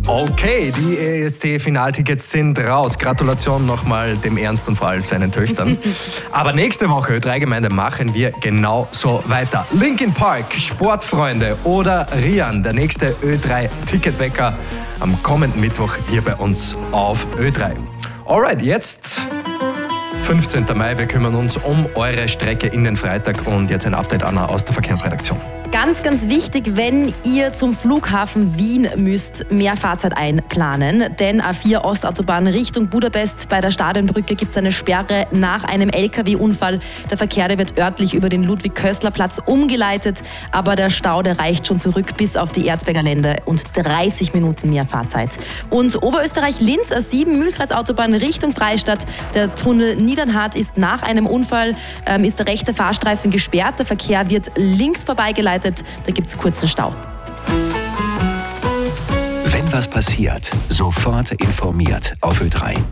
Okay, die ESC-Finaltickets sind raus. Gratulation nochmal dem Ernst und vor allem seinen Töchtern. Aber nächste Woche, Ö3-Gemeinde, machen wir genau so weiter. Linkin Park, Sportfreunde oder Rian, der nächste Ö3-Ticketwecker am kommenden Mittwoch hier bei uns auf Ö3. Alright, jetzt 15. Mai, wir kümmern uns um eure Strecke in den Freitag und jetzt ein Update, Anna, aus der Verkehrsredaktion. Ganz, ganz wichtig, wenn ihr zum Flughafen Wien müsst, mehr Fahrzeit einplanen. Denn A4 Ostautobahn Richtung Budapest bei der Stadionbrücke gibt es eine Sperre nach einem LKW-Unfall. Der Verkehr der wird örtlich über den Ludwig-Köstler-Platz umgeleitet, aber der Stau der reicht schon zurück bis auf die Erzberger Lände und 30 Minuten mehr Fahrzeit. Und Oberösterreich-Linz, A7 Mühlkreisautobahn Richtung Freistadt. Der Tunnel Niedernhart ist nach einem Unfall, ist der rechte Fahrstreifen gesperrt. Der Verkehr wird links vorbeigeleitet. Da gibt es kurzen Stau. Wenn was passiert, sofort informiert auf Ö3.